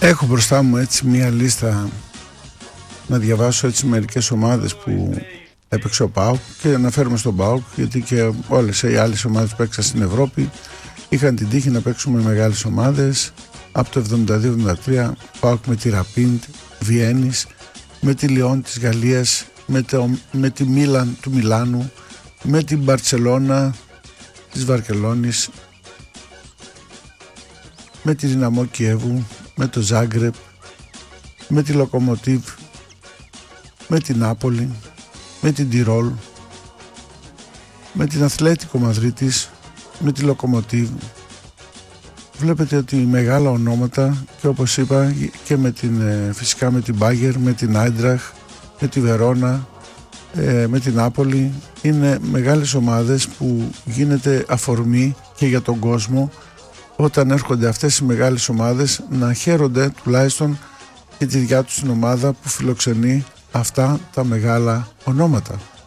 Έχω μπροστά μου έτσι μία λίστα να διαβάσω έτσι μερικές ομάδες που έπαιξε ο ΠΑΟΚ και να φέρουμε στον ΠΑΟΚ, γιατί και όλες οι άλλες ομάδες που παίξαν στην Ευρώπη είχαν την τύχη να παίξουν με μεγάλες ομάδες. Από το 72-73 ΠΑΟΚ με τη Ραπίντ Βιέννης, με τη Λιόν της Γαλλίας, με τη Μίλαν του Μιλάνου, με την Μπαρτσελώνα της Βαρκελόνης, με τη Δυναμό Κιέβου, με το Ζάγκρεπ, με τη Λοκομοτίβ, με την Νάπολη, με την Τιρόλ, με την Αθλέτικο Μαδρίτης, με τη Λοκομοτίβ. Βλέπετε ότι μεγάλα ονόματα, και όπως είπα και με φυσικά με την Μπάγερ, με την Άιντραχ, με τη Βερόνα, με την Νάπολη, είναι μεγάλες ομάδες που γίνεται αφορμή και για τον κόσμο όταν έρχονται αυτές οι μεγάλες ομάδες να χαίρονται τουλάχιστον και τη δικιά τους την ομάδα που φιλοξενεί αυτά τα μεγάλα ονόματα.